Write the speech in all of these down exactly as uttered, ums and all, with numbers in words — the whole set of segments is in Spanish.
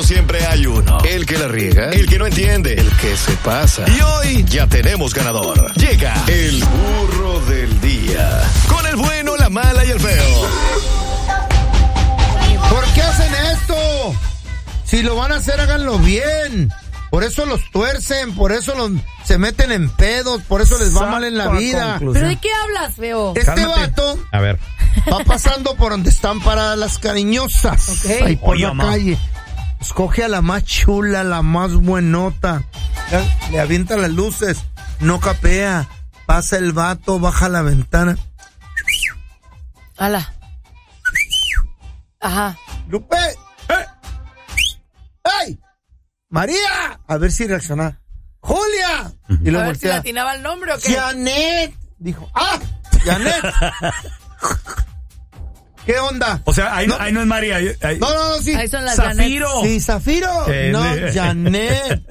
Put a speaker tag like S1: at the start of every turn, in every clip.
S1: pero siempre hay uno. El que la riega, el que no entiende, el que se pasa. Y hoy ya tenemos ganador. Llega el burro del día. Con el bueno, la mala y el feo.
S2: ¿Por qué hacen esto? Si lo van a hacer, háganlo bien. Por eso los tuercen, por eso los se meten en pedos, por eso les va mal en la vida.
S3: ¿Pero de qué hablas, feo?
S2: Este
S4: Cálmate.
S2: vato
S4: A ver.
S2: va pasando por donde están paradas las cariñosas.
S3: Ok.
S2: Ahí por
S4: Oye,
S2: la
S4: mamá.
S2: calle. Escoge a la más chula, la más buenota. Ya, le avienta las luces, no capea. Pasa el vato, baja la ventana.
S3: Ala. Ajá.
S2: ¡Lupe! ¡Ey! ¡María! A ver si reacciona. ¡Julia! Y
S3: A
S2: lo
S3: ver si
S2: voltea.
S3: le atinaba el nombre o qué.
S2: ¡Janet! Dijo, ¡ah! ¡Janet! ¿Qué onda?
S4: O sea, ahí no,
S2: No.
S4: ahí no es María. Ahí, ahí-
S2: No, no, no, sí.
S3: Ahí son las
S4: Zafiro.
S2: Sí, Zafiro.
S4: Eh,
S2: No,
S4: eh.
S2: Janet.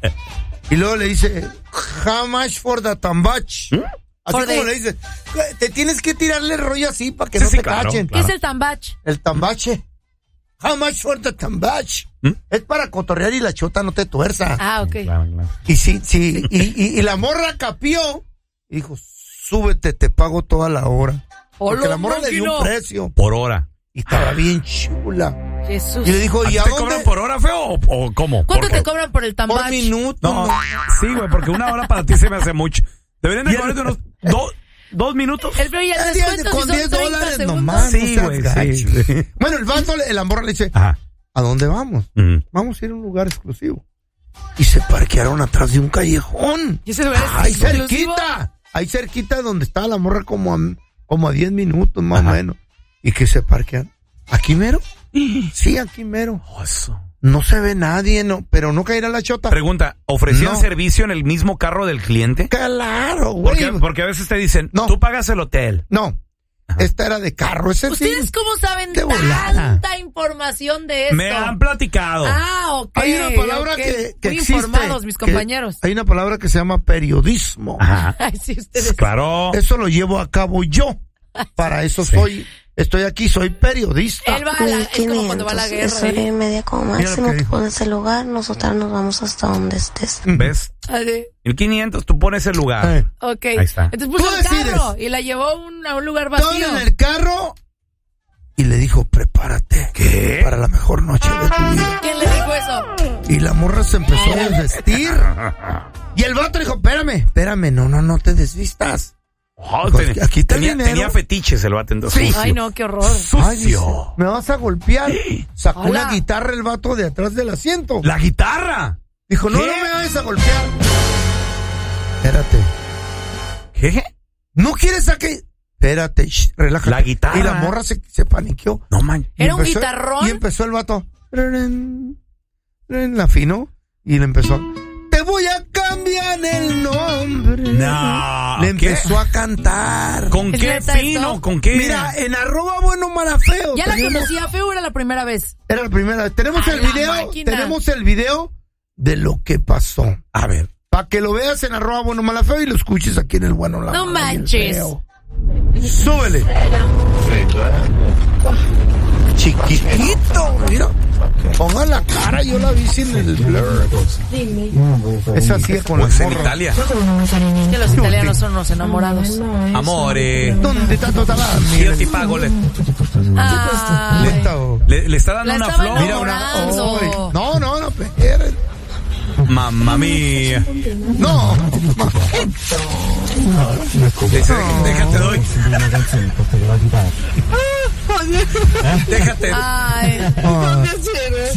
S2: Y luego le dice, how much for the tambach? Así
S3: For
S2: como
S3: the-
S2: le dice, te tienes que tirarle el rollo así para que
S4: Sí,
S2: no
S4: sí,
S2: te
S4: claro,
S2: cachen.
S3: ¿Qué es el tambach?
S2: El tambache. How much for the tambach?
S4: ¿Mm?
S2: Es para cotorrear y la chota no te tuerza.
S3: Ah, ok.
S4: Claro, claro.
S2: Y sí, sí, y, y, y la morra capió. Y dijo, súbete, te pago toda la hora. Porque
S3: Hola,
S2: la morra le dio un
S3: bronquino.
S2: precio.
S4: Por hora.
S2: Y estaba bien chula.
S3: Jesús.
S2: Y le dijo,
S4: ¿A
S2: ¿y
S4: ti
S2: a
S4: te
S2: dónde?
S4: cobran por hora, feo, o, o cómo?
S3: ¿Cuánto
S4: ¿Por-
S3: te cobran por el tambach?
S2: Por minuto.
S4: No, sí, güey, porque una hora para ti se me hace mucho. Deberían de cobrarte unos do- dos minutos.
S3: El feo y el
S2: Eh,
S3: descuento
S2: con
S3: si son
S2: diez
S3: treinta
S2: dólares
S3: segundos.
S2: nomás.
S4: Sí,
S2: no seas
S4: güey,
S2: gacho.
S4: sí.
S2: Bueno, el vato, le- la morra le dice,
S4: Ajá.
S2: ¿a dónde vamos?
S4: Mm.
S2: Vamos a ir a un lugar exclusivo. Y se parquearon atrás de un callejón.
S3: ¿Y ese lugar es
S2: Ahí
S3: exclusivo?
S2: cerquita. Ahí cerquita donde estaba la morra como a, como a diez minutos más
S4: Ajá.
S2: o menos. Y que se parquean. ¿Aquí mero? Sí, aquí mero.
S4: Oh, eso.
S2: No se ve nadie, no, pero no caerá la chota.
S4: Pregunta, ¿ofrecían
S2: No.
S4: servicio en el mismo carro del cliente?
S2: Claro, güey.
S4: Porque, porque a veces te dicen,
S2: No.
S4: tú pagas el hotel.
S2: No, esta era de carro. Ese
S3: ¿Ustedes
S2: sí.
S3: cómo saben
S2: de volada.
S3: tanta información de esto?
S4: Me han platicado.
S3: Ah, ok.
S2: Hay una palabra
S3: ok.
S2: que, que
S3: Muy
S2: existe.
S3: informados mis
S2: que-
S3: compañeros.
S2: hay una palabra que se llama periodismo.
S4: Ajá.
S3: Ay, sí, ustedes.
S4: Claro.
S2: Eso lo llevo a cabo yo. Para eso
S4: Sí.
S2: soy, estoy aquí, soy periodista.
S3: Él va a la, es como cuando va a la guerra.
S5: Es hora y
S3: ¿eh?
S5: media como
S2: Mira lo
S5: máximo.
S2: que
S5: Tú
S2: dijo.
S5: pones el lugar, nosotras nos vamos hasta donde estés.
S4: ¿Ves?
S3: Ah, sí.
S4: mil quinientos, tú pones el lugar.
S2: Eh,
S3: Ok.
S4: Ahí está.
S3: Entonces puso
S2: Tú
S3: el carro
S2: decides.
S3: y la llevó a un, a un lugar
S2: Todo
S3: vacío.
S2: en el carro y le dijo, prepárate.
S4: ¿Qué?
S2: Para la mejor noche de tu vida.
S3: ¿Quién le dijo eso?
S2: Y la morra se empezó a desvestir. Y el vato dijo, espérame, espérame, no, no, no te desvistas.
S4: Oh,
S2: Pues,
S4: ten-
S2: aquí está el
S4: tenía,
S2: dinero.
S4: tenía fetiches el vato, entonces.
S3: Ay, no, qué horror.
S2: Ay, dice,
S4: Sucio.
S2: me vas a golpear. Sacó
S3: Hola.
S2: una guitarra el vato de atrás del asiento.
S4: La guitarra.
S2: Dijo, no,
S4: ¿Qué?
S2: no me vayas a golpear. Espérate.
S4: ¿Qué?
S2: ¿No quieres a que...? Espérate, shh, relájate.
S4: La guitarra.
S2: Y la morra se, se paniqueó.
S4: No man.
S2: Y
S3: ¿Era un
S2: empezó-
S3: guitarrón?
S2: Y empezó el vato. La afinó. Y le empezó. Te voy a cambiar el nombre.
S4: No,
S2: Le
S4: ¿qué?
S2: empezó a cantar.
S4: ¿Con
S3: ¿Es
S4: qué
S3: neta
S4: fino?
S3: esto?
S4: ¿Con qué?
S2: Mira, en arroba bueno mala feo.
S3: ¿Ya la
S2: tenemos-
S3: conocía feo o era la primera vez?
S2: Era la primera vez. Tenemos
S3: A
S2: el
S3: la
S2: video.
S3: máquina.
S2: Tenemos el video de lo que pasó.
S4: A ver.
S2: Para que lo veas en arroba bueno mala feo y lo escuches aquí en el bueno la
S3: No
S2: Mala y el
S3: manches.
S2: Feo. Súbele. Chiquitito, mira. Ponga la cara, yo la vi sin el blur. Es así con
S4: O
S2: la
S4: es en
S2: morra.
S4: Italia.
S3: Es que los italianos son unos enamorados.
S4: Amore.
S2: ¿Dónde está toda la
S4: Yo te pago. Le,
S3: Ay.
S2: Neta, oh.
S4: le, le está dando
S3: La
S4: una
S3: estaba
S4: flor.
S2: Mira una.
S3: enamorando.
S2: Ay, no, no, no, espere.
S4: Mamma mía.
S2: No.
S4: Dice, déjate doy. Déjate.
S3: Ay.
S2: Ah.